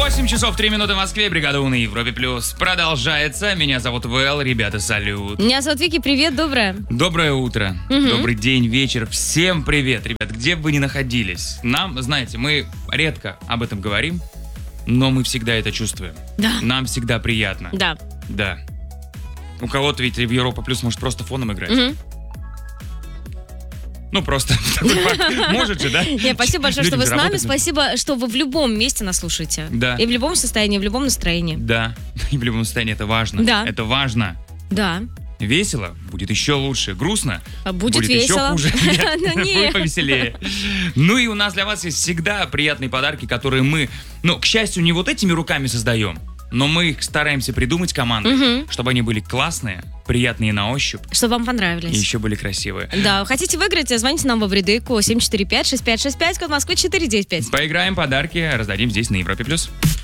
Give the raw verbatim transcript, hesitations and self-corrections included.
восемь часов три минуты в Москве. Бригада У на Европе Плюс продолжается. Меня зовут Вэл. Ребята, салют. Меня зовут Вики. Привет, доброе. Доброе утро. Угу. Добрый день, вечер. Всем привет, ребят. Где бы вы ни находились. Нам, знаете, мы редко об этом говорим, но мы всегда это чувствуем. Да. Нам всегда приятно. Да. Да. У кого-то ведь в Европа Плюс может просто фоном играть. Угу. Ну, просто такой факт. Может же, да? Нет, спасибо большое, что Людям вы с нами. заработать. Спасибо, что вы в любом месте нас слушаете. Да. И в любом состоянии, в любом настроении. Да. И в любом состоянии это важно. Да. Это важно. Да. Весело будет еще лучше. Грустно Будет весело. еще хуже. Нет, Ну, будет нет. повеселее. Ну и у нас для вас есть всегда приятные подарки, которые мы, ну, к счастью, не вот этими руками создаем, но мы их стараемся придумать командой, Мгм. чтобы они были классные, приятные на ощупь Чтобы вам и понравились. еще были красивые. Да, хотите выиграть, звоните нам в Эвридейку семь четыре пять шесть пять шесть пять, код Москвы четыре девять пять. Поиграем, подарки раздадим здесь на Европе+. плюс.